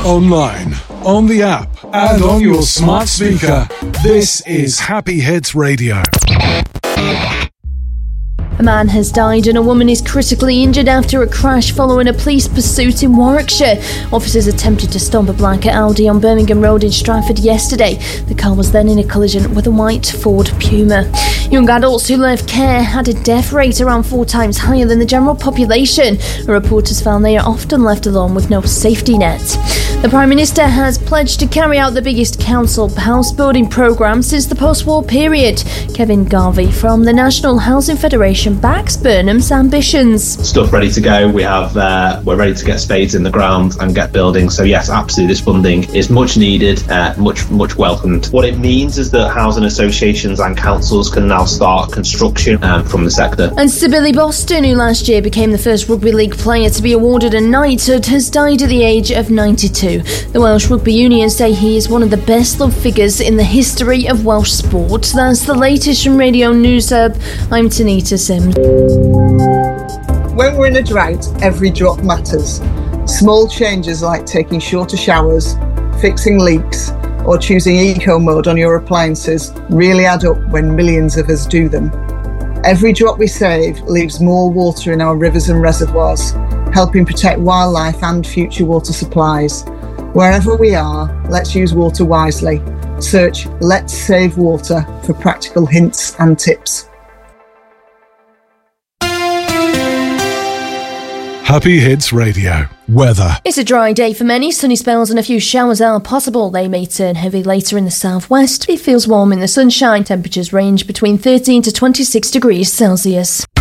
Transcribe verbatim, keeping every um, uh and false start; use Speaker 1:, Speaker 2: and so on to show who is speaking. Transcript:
Speaker 1: Online, on the app, and on your smart speaker. This is Happy Hits Radio.
Speaker 2: A man has died and a woman is critically injured after a crash following a police pursuit in Warwickshire. Officers attempted to stop a black Audi on Birmingham Road in Stratford yesterday. The car was then in a collision with a white Ford Puma. Young adults who left care had a death rate around four times higher than the general population. Reporters found they are often left alone with no safety net. The Prime Minister has pledged to carry out the biggest council house building programme since the post-war period. Kevin Garvey from the National Housing Federation backs Burnham's ambitions.
Speaker 3: Stuff ready to go. We have, uh, we're ready to get spades in the ground and get building. So yes, absolutely, this funding is much needed, uh, much much welcomed. What it means is that housing associations and councils can now start construction um, from the sector.
Speaker 2: And Sir Billy Boston, who last year became the first rugby league player to be awarded a knighthood, has died at the age of ninety-two. The Welsh Rugby Union say he is one of the best loved figures in the history of Welsh sport. That's the latest from Radio News Hub. I'm Tanita Sims.
Speaker 4: When we're in a drought, every drop matters. Small changes like taking shorter showers, fixing leaks, or choosing eco mode on your appliances really add up when millions of us do them. Every drop we save leaves more water in our rivers and reservoirs, helping protect wildlife and future water supplies. Wherever we are, let's use water wisely. Search Let's Save Water for practical hints and tips.
Speaker 1: Happy Hits Radio. Weather.
Speaker 2: It's a dry day for many. Sunny spells and a few showers are possible. They may turn heavy later in the southwest. It feels warm in the sunshine. Temperatures range between thirteen to twenty-six degrees Celsius.